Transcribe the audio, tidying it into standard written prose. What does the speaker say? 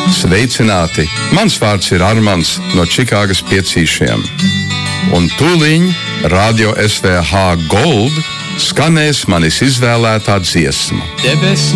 Sveicināti! Mans vārds ir Armands no Čikāgas Piecīšiem. Un tūliņ Radio SVH Gold skanēs manis izvēlētā dziesma. Debes